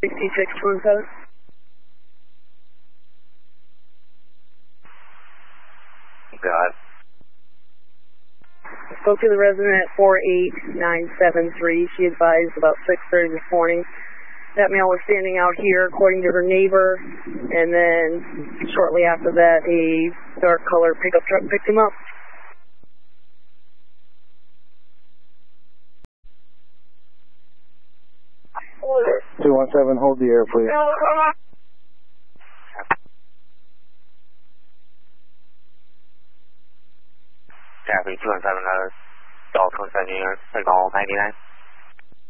6627. Got it. Spoke to the resident at 48973. She advised about 6:30 this morning. That male was standing out here according to her neighbor, and then shortly after that a dark colored pickup truck picked him up. Order. 217, hold the air, please. Traffic 217, Dalton 7 units, signal 99.